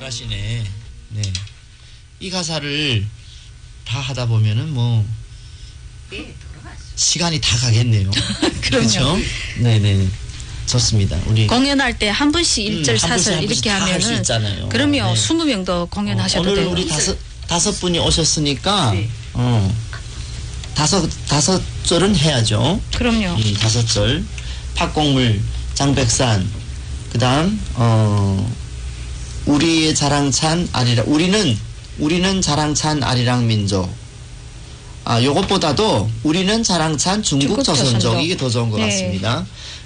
잘하시네. 네. 이 가사를 다 하다 보면은 뭐 시간이 다 가겠네요. 그렇죠? 네네. 좋습니다. 우리 공연할 때 한 분씩 1절, 4절 이렇게 하면은 있잖아요. 그러면 네. 20명도 공연하셔도 오늘 돼요. 우리 다섯 분이 오셨으니까 네. 다섯 절은 해야죠. 그럼요. 5절. 팥곡물, 장백산. 그다음 우리의 자랑찬 아리랑. 우리는 자랑찬 아리랑 민족. 요것보다도 우리는 자랑찬 중국 조선족. 이게 더 좋은 것 네. 같습니다.